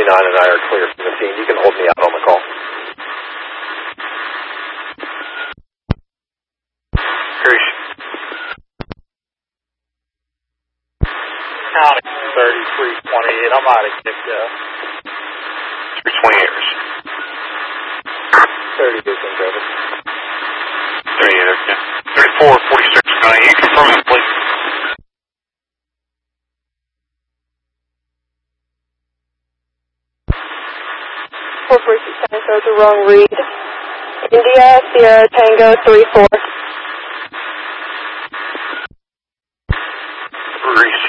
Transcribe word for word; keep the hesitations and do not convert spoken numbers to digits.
nine and I are clear from the scene. You can hold me out on the call. Appreciate it. County thirty-three twenty-eight. I'm out of Kipka. three twenty-eight. thirty Biscayne Driver. thirty-eight, okay. thirty-four forty-six, can you confirm it, please? four four six nine, so it's a wrong read. India, Sierra Tango three four. Three